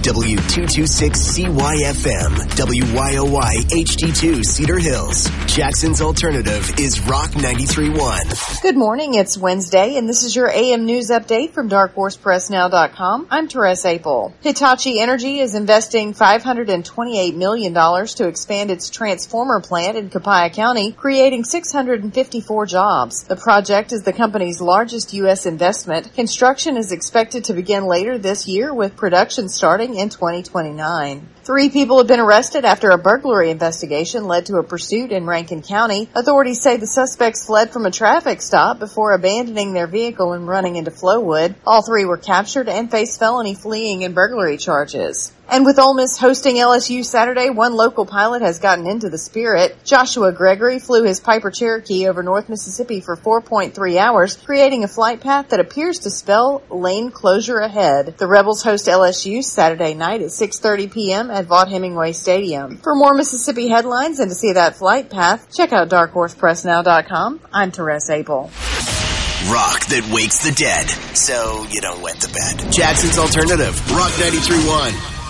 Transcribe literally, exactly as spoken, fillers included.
W two twenty-six C Y F M, W Y O Y H D two Cedar Hills. Jackson's alternative is Rock ninety-three point one. Good morning. It's Wednesday, and this is your A M News Update from dark horse press now dot com. I'm Therese Apel. Hitachi Energy is investing five hundred twenty-eight million dollars to expand its transformer plant in Copiah County, creating six hundred fifty-four jobs. The project is the company's largest U S investment. Construction is expected to begin later this year, with production starting in twenty twenty-nine. Three people have been arrested after a burglary investigation led to a pursuit in Rankin County. Authorities say the suspects fled from a traffic stop before abandoning their vehicle and running into Flowood. All three were captured and face felony fleeing and burglary charges. And with Ole Miss hosting L S U Saturday, one local pilot has gotten into the Spirit. Joshua Gregory flew his Piper Cherokee over North Mississippi for four point three hours, creating a flight path that appears to spell lane closure ahead. The Rebels host L S U Saturday night at six thirty p.m. at Vaught Hemingway Stadium. For more Mississippi headlines and to see that flight path, check out dark horse press now dot com. I'm Therese Apel. Rock that wakes the dead, so you don't wet the bed. Jackson's alternative, Rock ninety-three point one.